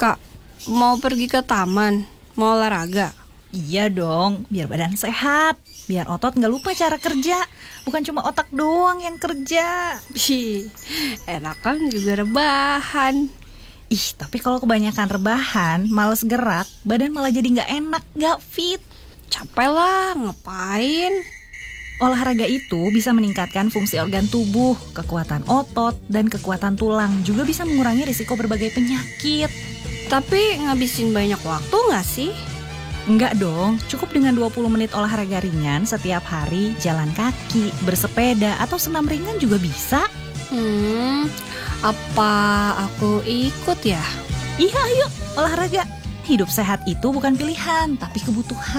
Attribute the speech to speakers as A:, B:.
A: Kak, mau pergi ke taman, mau olahraga.
B: Iya dong, biar badan sehat, biar otot nggak lupa cara kerja. Bukan cuma otak doang yang kerja.
A: Ih, enak kan juga rebahan.
B: Ih, tapi kalau kebanyakan rebahan, males gerak, badan malah jadi nggak enak, nggak fit.
A: Capek lah, ngapain?
B: Olahraga itu bisa meningkatkan fungsi organ tubuh, kekuatan otot, dan kekuatan tulang. Juga bisa mengurangi risiko berbagai penyakit.
A: Tapi ngabisin banyak waktu gak sih?
B: Enggak dong, cukup dengan 20 menit olahraga ringan setiap hari, jalan kaki, bersepeda, atau senam ringan juga bisa.
A: Apa aku ikut ya?
B: Iya, ayo olahraga. Hidup sehat itu bukan pilihan, tapi kebutuhan.